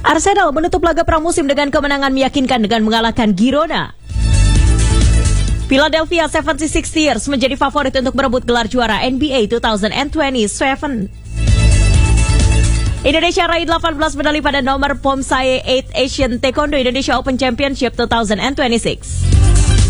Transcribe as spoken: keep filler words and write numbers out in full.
Arsenal menutup laga pramusim dengan kemenangan meyakinkan dengan mengalahkan Girona. Philadelphia tujuh puluh enam ers menjadi favorit untuk merebut gelar juara N B A dua ribu dua puluh tujuh. Indonesia raih delapan belas medali pada nomor Pomsae delapan Asian Taekwondo Indonesia Open Championship dua ribu dua puluh enam.